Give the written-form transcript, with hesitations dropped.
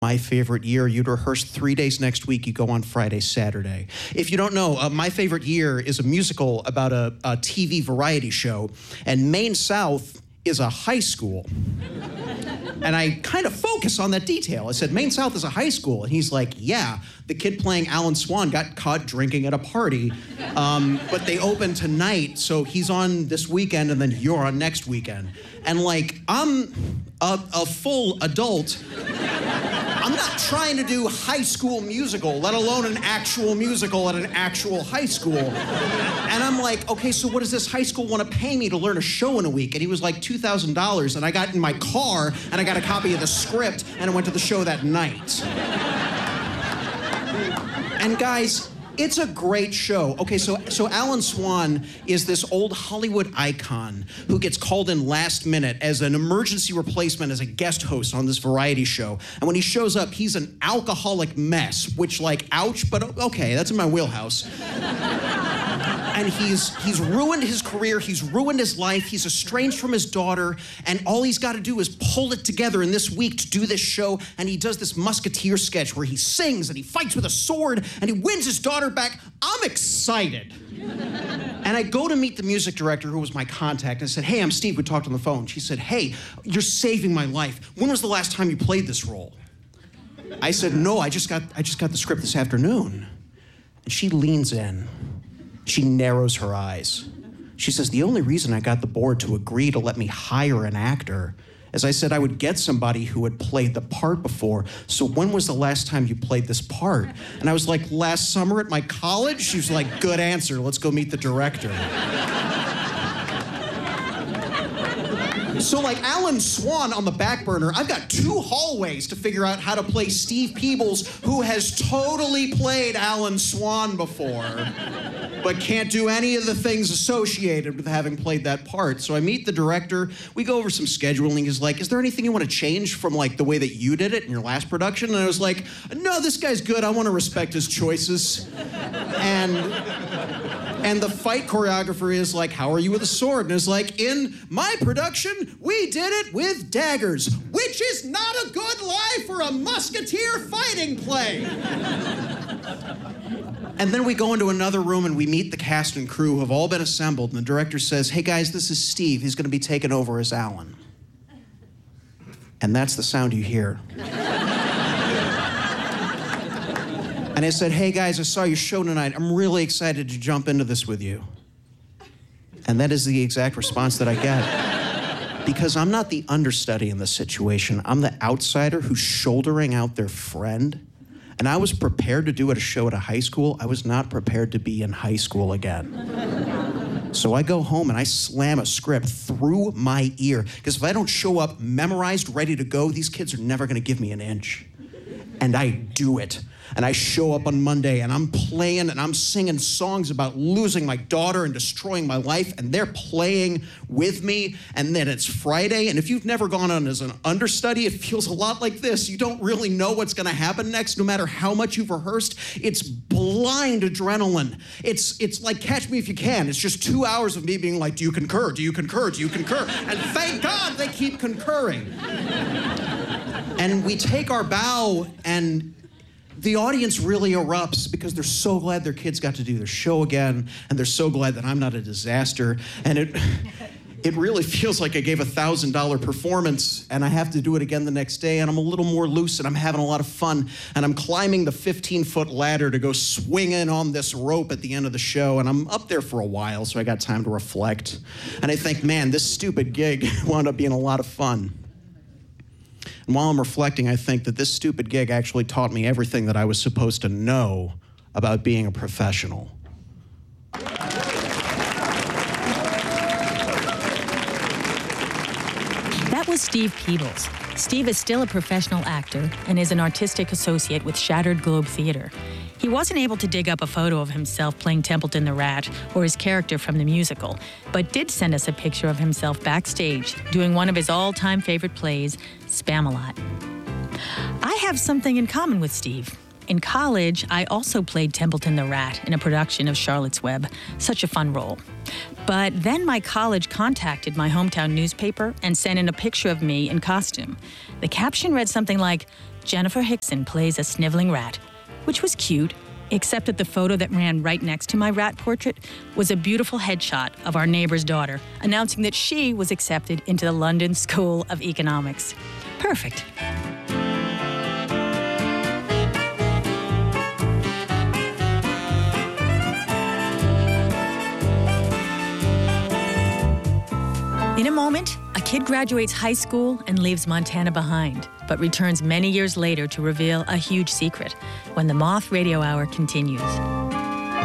My Favorite Year. You'd rehearse 3 days next week. You go on Friday, Saturday. If you don't know, My Favorite Year is a musical about a TV variety show, and Maine South is a high school. And I kind of focus on that detail. I said, Maine South is a high school. And he's like, yeah, the kid playing Alan Swan got caught drinking at a party, but they open tonight, so he's on this weekend, and then you're on next weekend. And like, I'm a full adult. I'm not trying to do High School Musical, let alone an actual musical at an actual high school. And I'm like, okay, so what does this high school want to pay me to learn a show in a week? And he was like, $2,000. And I got in my car, and I got a copy of the script, and I went to the show that night. And guys, it's a great show. Okay, so Alan Swan is this old Hollywood icon who gets called in last minute as an emergency replacement as a guest host on this variety show. And when he shows up, he's an alcoholic mess, which like, ouch, but okay, that's in my wheelhouse. And he's ruined his career, he's ruined his life, he's estranged from his daughter, and all he's got to do is pull it together in this week to do this show, and he does this Musketeer sketch where he sings and he fights with a sword and he wins his daughter back. I'm excited. And I go to meet the music director, who was my contact, and I said, hey, I'm Steve, we talked on the phone. She said, hey, you're saving my life. When was the last time you played this role? I said, no, I just got the script this afternoon. And she leans in. She narrows her eyes. She says, the only reason I got the board to agree to let me hire an actor is I said I would get somebody who had played the part before. So when was the last time you played this part? And I was like, last summer at my college? She was like, good answer. Let's go meet the director. So like Alan Swan on the back burner, I've got 2 hallways to figure out how to play Steve Peebles, who has totally played Alan Swan before, but can't do any of the things associated with having played that part. So I meet the director, we go over some scheduling. He's like, is there anything you want to change from like the way that you did it in your last production? And I was like, no, this guy's good. I want to respect his choices. And the fight choreographer is like, how are you with a sword? And it's like, in my production, we did it with daggers, which is not a good lie for a musketeer fighting play. And then we go into another room and we meet the cast and crew who have all been assembled. And the director says, hey guys, this is Steve. He's going to be taking over as Alan. And that's the sound you hear. And I said, hey guys, I saw your show tonight. I'm really excited to jump into this with you. And that is the exact response that I get. Because I'm not the understudy in this situation. I'm the outsider who's shouldering out their friend. And I was prepared to do a show at a high school. I was not prepared to be in high school again. So I go home and I slam a script through my ear. Because if I don't show up memorized, ready to go, these kids are never going to give me an inch. And I do it. And I show up on Monday and I'm playing and I'm singing songs about losing my daughter and destroying my life, and they're playing with me. And then it's Friday, and if you've never gone on as an understudy, it feels a lot like this. You don't really know what's gonna happen next, no matter how much you've rehearsed. It's blind adrenaline. It's like Catch Me If You Can. It's just 2 hours of me being like, do you concur? Do you concur? Do you concur? And thank God they keep concurring. And we take our bow, and the audience really erupts because they're so glad their kids got to do their show again, and they're so glad that I'm not a disaster. And it really feels like I gave a $1,000 performance, and I have to do it again the next day, and I'm a little more loose, and I'm having a lot of fun, and I'm climbing the 15-foot ladder to go swinging on this rope at the end of the show, and I'm up there for a while, so I got time to reflect. And I think, man, this stupid gig wound up being a lot of fun. And while I'm reflecting, I think that this stupid gig actually taught me everything that I was supposed to know about being a professional. That was Steve Peebles. Steve is still a professional actor and is an artistic associate with Shattered Globe Theater. He wasn't able to dig up a photo of himself playing Templeton the Rat or his character from the musical, but did send us a picture of himself backstage doing one of his all-time favorite plays, Spamalot. I have something in common with Steve. In college, I also played Templeton the Rat in a production of Charlotte's Web. Such a fun role. But then my college contacted my hometown newspaper and sent in a picture of me in costume. The caption read something like, Jennifer Hickson plays a sniveling rat, which was cute, except that the photo that ran right next to my rat portrait was a beautiful headshot of our neighbor's daughter, announcing that she was accepted into the London School of Economics. Perfect. In a moment, a kid graduates high school and leaves Montana behind, but returns many years later to reveal a huge secret when the Moth Radio Hour continues.